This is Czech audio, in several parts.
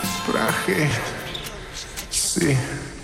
prachy si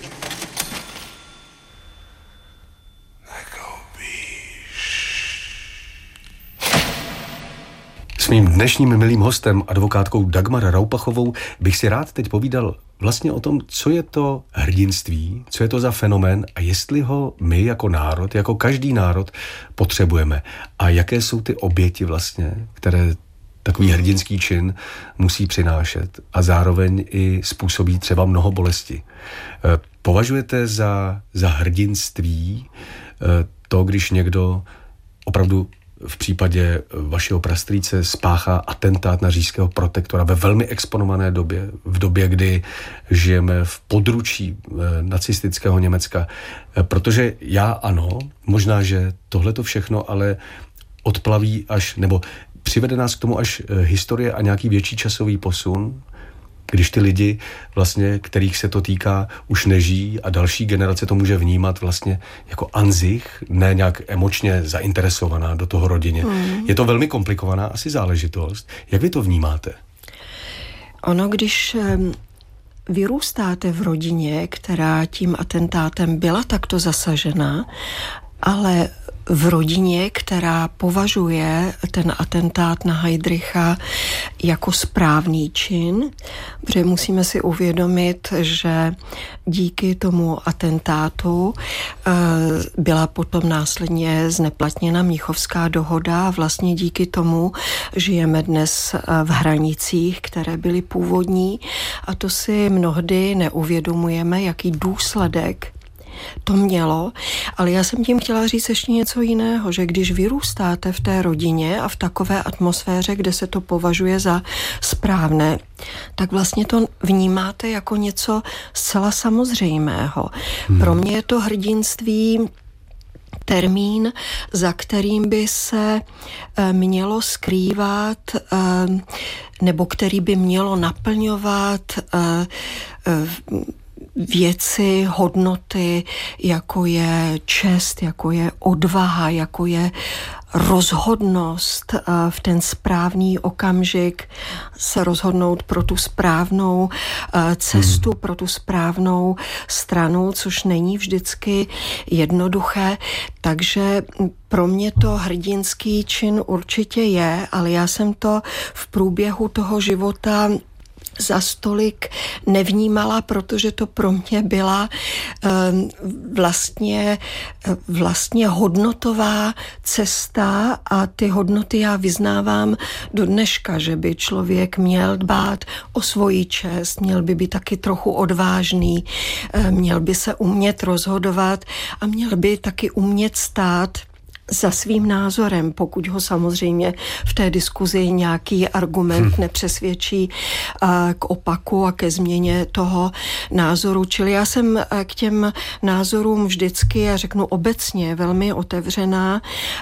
S mým dnešním milým hostem, advokátkou Dagmar Raupachovou, bych si rád teď povídal vlastně o tom, co je to hrdinství, co je to za fenomén a jestli ho my jako národ, jako každý národ potřebujeme. A jaké jsou ty oběti vlastně, které takový hrdinský čin musí přinášet a zároveň i způsobí třeba mnoho bolesti. Považujete za hrdinství to, když někdo opravdu v případě vašeho prastrýce spáchá atentát na říšského protektora ve velmi exponované době, v době, kdy žijeme v područí nacistického Německa. Protože já ano, možná, že tohleto všechno ale odplaví až, nebo přivede nás k tomu až historie a nějaký větší časový posun, když ty lidi, vlastně, kterých se to týká, už nežijí a další generace to může vnímat vlastně jako anzich, ne nějak emočně zainteresovaná do toho rodině. Je to velmi komplikovaná asi záležitost. Jak vy to vnímáte? Ono, když vyrůstáte v rodině, která tím atentátem byla takto zasažena, ale v rodině, která považuje ten atentát na Heydricha jako správný čin, protože musíme si uvědomit, že díky tomu atentátu byla potom následně zneplatněna Mnichovská dohoda a vlastně díky tomu žijeme dnes v hranicích, které byly původní a to si mnohdy neuvědomujeme, jaký důsledek to mělo, ale já jsem tím chtěla říct ještě něco jiného, že když vyrůstáte v té rodině a v takové atmosféře, kde se to považuje za správné, tak vlastně to vnímáte jako něco zcela samozřejmého. Pro mě je to hrdinství termín, za kterým by se mělo skrývat nebo který by mělo naplňovat věci, hodnoty, jako je čest, jako je odvaha, jako je rozhodnost v ten správný okamžik se rozhodnout pro tu správnou cestu, pro tu správnou stranu, což není vždycky jednoduché. Takže pro mě to hrdinský čin určitě je, ale já jsem to v průběhu toho života za stolik nevnímala, protože to pro mě byla vlastně hodnotová cesta a ty hodnoty já vyznávám do dneška, že by člověk měl dbát o svoji čest, měl by být taky trochu odvážný, měl by se umět rozhodovat a měl by taky umět stát za svým názorem, pokud ho samozřejmě v té diskuzi nějaký argument nepřesvědčí k opaku a ke změně toho názoru. Čili já jsem k těm názorům vždycky, já řeknu obecně, velmi otevřená,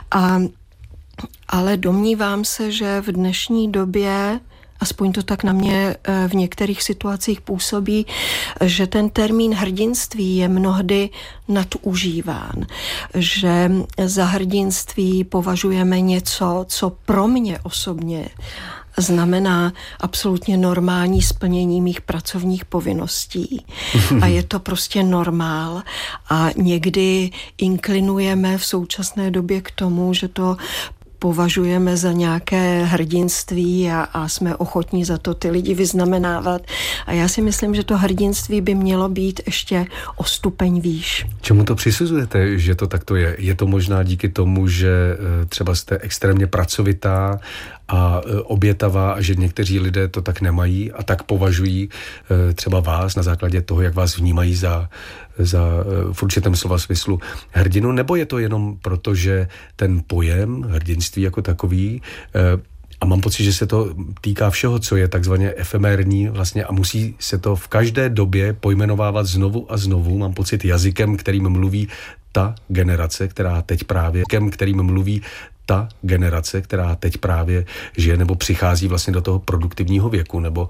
ale domnívám se, že v dnešní době aspoň to tak na mě v některých situacích působí, že ten termín hrdinství je mnohdy nadužíván. Že za hrdinství považujeme něco, co pro mě osobně znamená absolutně normální splnění mých pracovních povinností. A je to prostě normál. A někdy inklinujeme v současné době k tomu, že to považujeme za nějaké hrdinství a jsme ochotní za to ty lidi vyznamenávat. A já si myslím, že to hrdinství by mělo být ještě o stupeň výš. Čemu to přisuzujete, že to takto je? Je to možná díky tomu, že třeba jste extrémně pracovitá a obětavá a že někteří lidé to tak nemají a tak považují třeba vás na základě toho, jak vás vnímají za v určitém slova smyslu hrdinu, nebo je to jenom proto, že ten pojem hrdinství jako takový a mám pocit, že se to týká všeho, co je takzvaně efemérní vlastně a musí se to v každé době pojmenovávat znovu a znovu, mám pocit jazykem, kterým mluví ta generace, která teď právě žije nebo přichází vlastně do toho produktivního věku, nebo